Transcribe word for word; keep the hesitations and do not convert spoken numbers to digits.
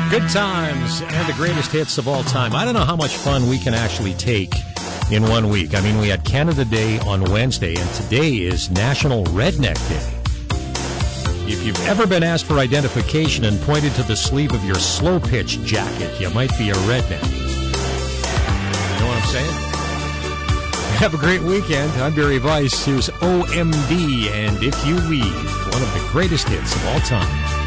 Good times and the greatest hits of all time. I don't know how much fun we can actually take in one week. I mean, we had Canada Day on Wednesday, and today is National Redneck Day. If you've ever been asked for identification and pointed to the sleeve of your slow-pitch jacket, you might be a redneck. You know what I'm saying? Have a great weekend. I'm Barry Weiss. Here's O M D and If You Leave, one of the greatest hits of all time.